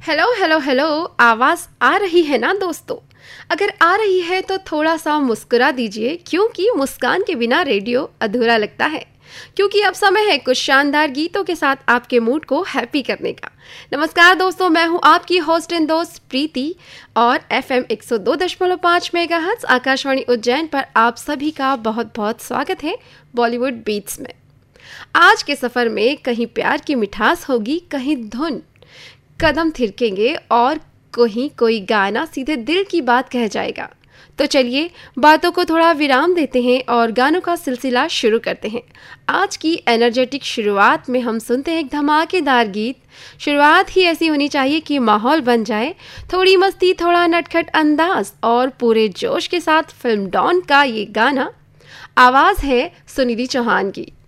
Hello hello hello. आवाज आ रही है ना दोस्तों? अगर आ रही है तो थोड़ा सा मुस्कुरा दीजिए, क्योंकि मुस्कान के बिना रेडियो अधूरा लगता है। क्योंकि अब समय है कुछ शानदार गीतों के साथ आपके मूड को हैप्पी करने का। नमस्कार दोस्तों, मैं हूं आपकी होस्ट एंड दोस्त प्रीति और FM 102.5 मेगाहर्ट्ज आकाशवाणी उज्जैन पर आप सभी का बहुत बहुत स्वागत है बॉलीवुड बीट्स में। आज के सफर में कहीं प्यार की मिठास होगी, कहीं धुन, कदम थिरकेंगे और कहीं कोई गाना सीधे दिल की बात कह जाएगा। तो चलिए बातों को थोड़ा विराम देते हैं और गानों का सिलसिला शुरू करते हैं। आज की एनर्जेटिक शुरुआत में हम सुनते हैं एक धमाकेदार गीत। शुरुआत ही ऐसी होनी चाहिए कि माहौल बन जाए, थोड़ी मस्ती, थोड़ा नटखट अंदाज और पूरे जोश के साथ फिल्म डॉन का ये गाना। आवाज़ है सुनिधि चौहान की।